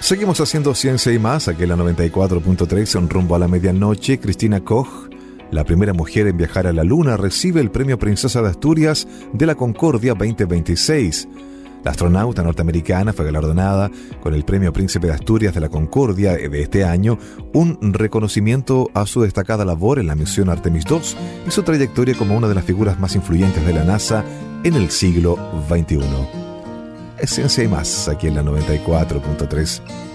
Seguimos haciendo Ciencia y Más, aquí en la 94.3, en rumbo a la medianoche. Cristina Koch, la primera mujer en viajar a la Luna, recibe el Premio Princesa de Asturias de la Concordia 2026. La astronauta norteamericana fue galardonada con el Premio Príncipe de Asturias de la Concordia de este año, un reconocimiento a su destacada labor en la misión Artemis II y su trayectoria como una de las figuras más influyentes de la NASA en el siglo XXI. Es Ciencia y Más, aquí en la 94.3.